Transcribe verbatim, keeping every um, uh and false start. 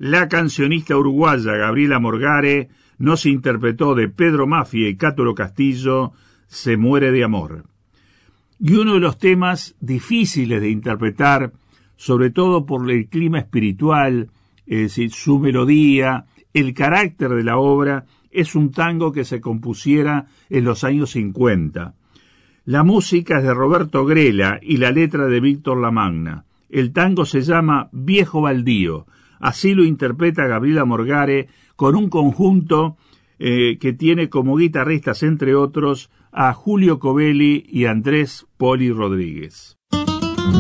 La cancionista uruguaya Gabriela Morgare nos interpretó de Pedro Mafia y Cátolo Castillo, Se muere de amor. Y uno de los temas difíciles de interpretar, sobre todo por el clima espiritual, es decir, su melodía, el carácter de la obra, es un tango que se compusiera en los años cincuenta. La música es de Roberto Grela y la letra de Víctor Lamagna. El tango se llama Viejo Baldío. Así lo interpreta Gabriela Morgare con un conjunto eh, que tiene como guitarristas, entre otros, a Julio Covelli y Andrés Poli Rodríguez.